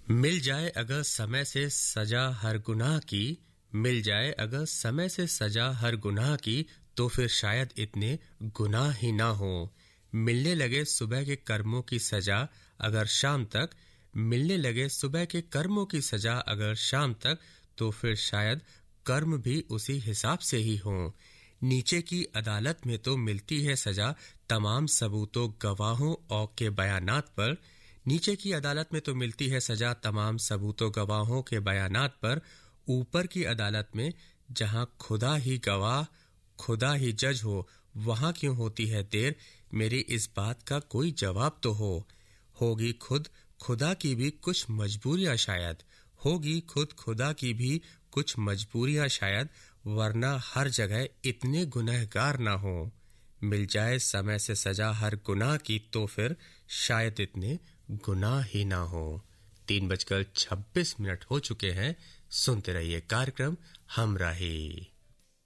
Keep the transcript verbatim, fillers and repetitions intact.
मिल जाए अगर समय से सजा हर गुनाह की, मिल जाए अगर समय से सजा हर गुनाह की, तो फिर शायद इतने गुनाह ही ना हो। मिलने लगे सुबह के कर्मों की सजा अगर शाम तक, मिलने लगे सुबह के कर्मों की सजा अगर शाम तक, तो फिर शायद कर्म भी उसी हिसाब से ही हों। नीचे की अदालत में तो मिलती है सजा तमाम सबूतों गवाहों और के बयानात पर, नीचे की अदालत में तो मिलती है सजा तमाम सबूतों गवाहों के बयानात पर। ऊपर की अदालत में जहां खुदा ही गवाह खुदा ही जज हो, वहां क्यों होती है देर? मेरी इस बात का कोई जवाब तो हो। होगी खुद खुदा की भी कुछ मजबूरियां शायद, होगी खुद खुदा की भी कुछ मजबूरियां शायद, वरना हर जगह इतने गुनहगार ना हो। मिल जाए समय से सजा हर गुनाह की, तो फिर शायद इतने गुनाह ही ना हो। तीन बजकर छब्बीस मिनट हो चुके हैं। सुनते रहिए कार्यक्रम हमराही।